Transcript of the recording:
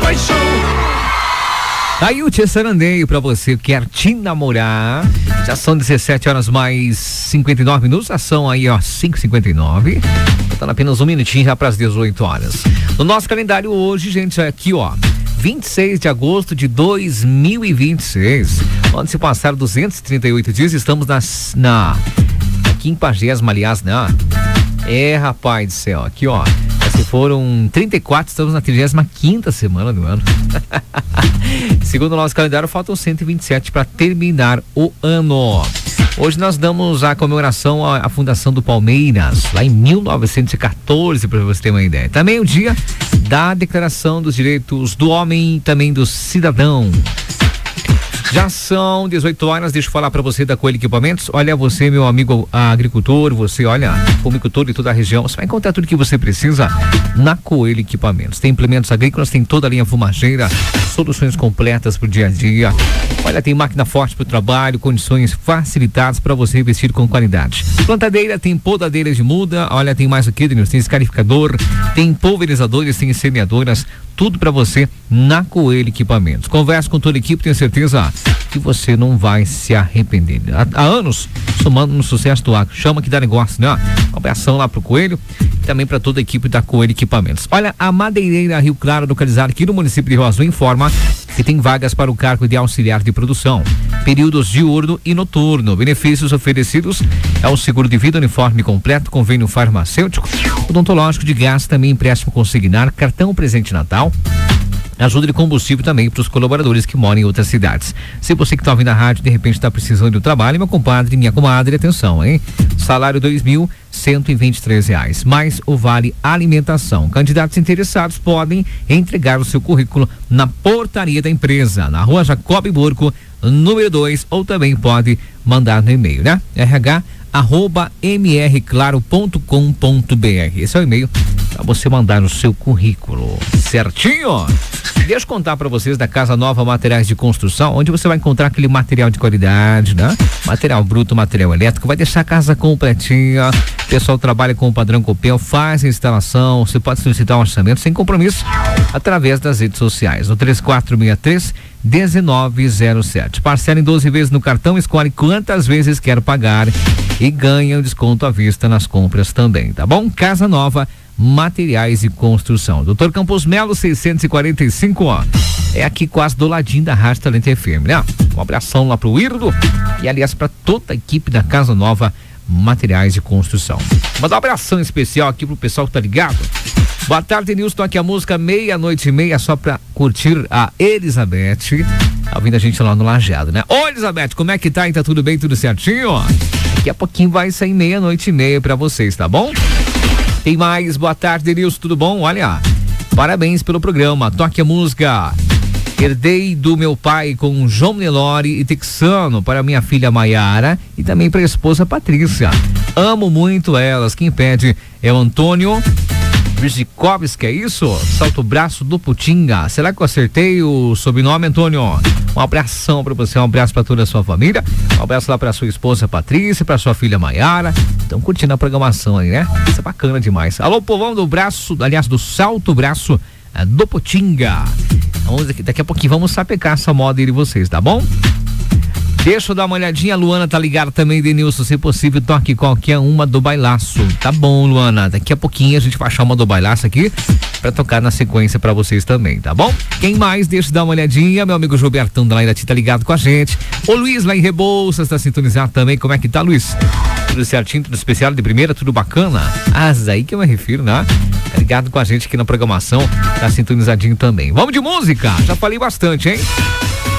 paixão. Aí o Tia Sarandeio pra você que quer te namorar. Já são 17 horas mais 59 minutos. Já são aí, ó, 5h59. Faltando apenas um minutinho já pras 18 horas. No nosso calendário hoje, gente, aqui, ó, 26 de agosto de 2026. Onde se passaram 238 dias. Estamos na 50ª, aliás, né? Rapaz do céu, aqui, ó. Se foram 34, estamos na 35ª semana do ano. Segundo o nosso calendário, faltam 127 para terminar o ano. Hoje nós damos a comemoração à fundação do Palmeiras, lá em 1914, para você ter uma ideia. Também o dia da Declaração dos Direitos do Homem e também do Cidadão. Já são 18 horas, deixa eu falar para você da Coelho Equipamentos. Olha, você, meu amigo agricultor, você, olha, fumicultor de toda a região, você vai encontrar tudo que você precisa na Coelho Equipamentos. Tem implementos agrícolas, tem toda a linha fumageira, soluções completas pro dia a dia. Olha, tem máquina forte pro trabalho, condições facilitadas para você investir com qualidade. Plantadeira, tem podadeira de muda, olha, tem mais o que, Denilson? Tem escarificador, tem pulverizadores, tem semeadoras, tudo para você na Coelho Equipamentos. Converse com toda a equipe, tenho certeza que você não vai se arrepender. Há anos, somando no sucesso do agro. Chama que dá negócio, né? Uma abração lá pro Coelho e também para toda a equipe da Coelho Equipamentos. Olha, a Madeireira Rio Claro, localizada aqui no município de Rio Azul, informa que tem vagas para o cargo de auxiliar de produção, períodos diurno e noturno. Benefícios oferecidos é o seguro de vida, uniforme completo, convênio farmacêutico, odontológico, de gás, também empréstimo consignar, cartão presente Natal, ajuda de combustível também para os colaboradores que moram em outras cidades. Se você que está ouvindo a rádio de repente está precisando de um trabalho, meu compadre, minha comadre, atenção, hein? Salário R$2.123, mais o vale alimentação. Candidatos interessados podem entregar o seu currículo na portaria da empresa, na Rua Jacob Burco, número 2, ou também pode mandar no e-mail, né? rh@mrclaro.com.br. Esse é o e-mail para você mandar o seu currículo. Certinho? Deixa eu contar para vocês da Casa Nova Materiais de Construção, onde você vai encontrar aquele material de qualidade, né? Material bruto, material elétrico, vai deixar a casa completinha. O pessoal trabalha com o padrão Copel, faz a instalação, você pode solicitar um orçamento sem compromisso através das redes sociais, no 3463-1907. Parcela em 12 vezes no cartão, escolhe quantas vezes quer pagar e ganha um desconto à vista nas compras também, tá bom? Casa Nova Materiais de Construção. Dr. Campos Melo, 645, ó. É aqui quase do ladinho da Rádio Talento FM, né? Um abração lá pro Irdo e, aliás, para toda a equipe da Casa Nova Materiais de Construção. Mandar um abração especial aqui pro pessoal que tá ligado. Boa tarde, Nilson. Aqui a música 00:30 só pra curtir a Elizabeth. Tá ouvindo a gente lá no Lajeado, né? Ô, Elizabeth, como é que tá? Tá tudo bem, tudo certinho? Daqui a pouquinho vai sair 00:30 pra vocês, tá bom? Tem mais, boa tarde, Denilson, tudo bom? Olha, parabéns pelo programa, toque a música. Herdei do meu pai com João Nelore e Texano para minha filha Maiara e também para a esposa Patrícia. Amo muito elas, quem pede é o Antônio Brzikovski, é isso? Salto Braço do Putinga. Será que eu acertei o sobrenome, Antônio? Um abração para você, um abraço para toda a sua família, um abraço lá para sua esposa Patrícia, para sua filha Maiara. Estão curtindo a programação aí, né? Isso é bacana demais. Alô, povão do Braço, aliás, do Salto Braço do Putinga. Daqui a pouquinho vamos sapecar essa moda aí de vocês, tá bom? Deixa eu dar uma olhadinha, a Luana tá ligada também, Denilson, se possível, toque qualquer uma do bailaço. Tá bom, Luana, daqui a pouquinho a gente vai achar uma do bailaço aqui pra tocar na sequência pra vocês também, tá bom? Quem mais? Deixa eu dar uma olhadinha, meu amigo Gilbertão da Lairati tá ligado com a gente. O Luiz lá em Rebouças tá sintonizado também, como é que tá, Luiz? Tudo certinho, tudo especial de primeira, tudo bacana? Aí que eu me refiro, né? Tá ligado com a gente aqui na programação, tá sintonizadinho também. Vamos de música, já falei bastante, hein?